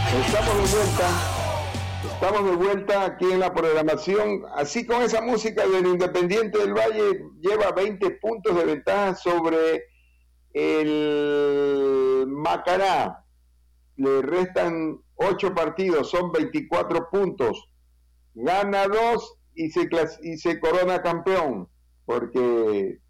Estamos de vuelta aquí en la programación, así con esa música del Independiente del Valle, lleva 20 puntos de ventaja sobre el Macará, le restan 8 partidos, son 24 puntos, gana 2 y se corona campeón, porque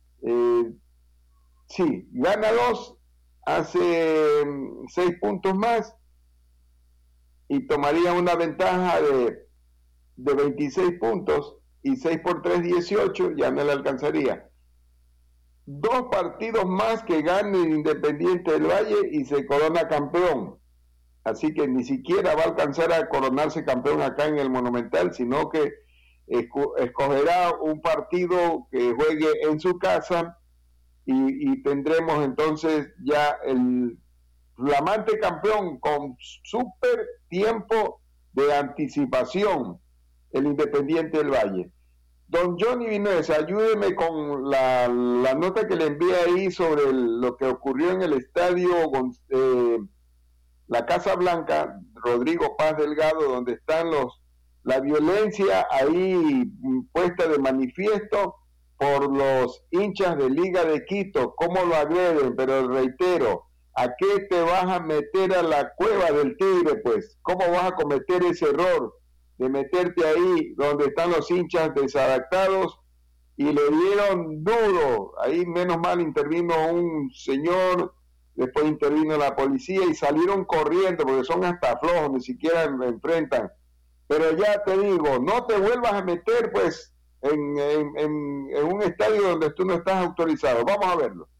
sí, gana 2, hace 6 puntos más, y tomaría una ventaja de 26 puntos, y 6 por 3, 18, ya no le alcanzaría. 2 partidos más que gane el Independiente del Valle y se corona campeón. Así que ni siquiera va a alcanzar a coronarse campeón acá en el Monumental, sino que escogerá un partido que juegue en su casa, y tendremos entonces ya el flamante campeón con súper tiempo de anticipación, el Independiente del Valle. Don Johnny Vinuesa, ayúdeme con la nota que le envié ahí sobre lo que ocurrió en el estadio la Casa Blanca, Rodrigo Paz Delgado, donde están la violencia ahí puesta de manifiesto por los hinchas de Liga de Quito, cómo lo agreden, pero reitero, ¿a qué te vas a meter a la cueva del tigre, pues? ¿Cómo vas a cometer ese error de meterte ahí donde están los hinchas desadaptados? Y le dieron duro, ahí menos mal intervino un señor, después intervino la policía y salieron corriendo porque son hasta flojos, ni siquiera me enfrentan. Pero ya te digo, no te vuelvas a meter pues en un estadio donde tú no estás autorizado. Vamos a verlo.